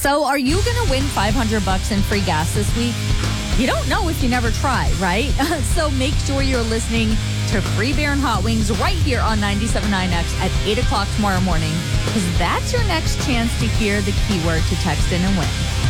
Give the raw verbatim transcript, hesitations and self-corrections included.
So are you going to win five hundred bucks in free gas this week? You don't know if you never try, right? So make sure you're listening to Free Beer and Hot Wings right here on ninety-seven point nine X at eight o'clock tomorrow morning, because that's your next chance to hear the keyword to text in and win.